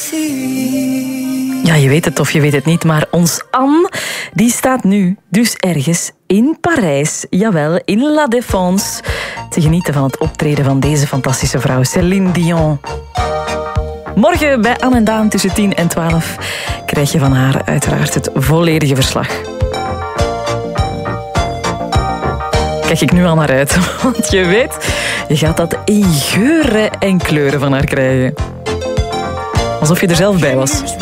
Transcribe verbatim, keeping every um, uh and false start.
Ja, je weet het of je weet het niet, maar ons Anne, die staat nu dus ergens in Parijs. Jawel, in La Défense. Te genieten van het optreden van deze fantastische vrouw, Céline Dion. Morgen bij Anne en Daan tussen tien en twaalf krijg je van haar uiteraard het volledige verslag. Kijk ik nu al naar uit, want je weet, je gaat dat in geuren en kleuren van haar krijgen. Alsof je er zelf bij was.